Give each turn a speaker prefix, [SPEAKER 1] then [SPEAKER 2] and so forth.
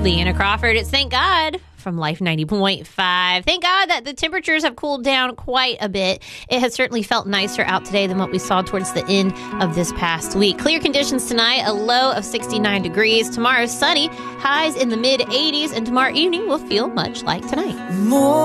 [SPEAKER 1] Leanna Crawford, it's Thank God from Life 90.5. Thank God that the temperatures have cooled down quite a bit. It has certainly felt nicer out today than what we saw towards the end of this past week. Clear conditions tonight, a low of 69 degrees. Tomorrow, sunny, highs in the mid-80s, and tomorrow evening will feel much like tonight.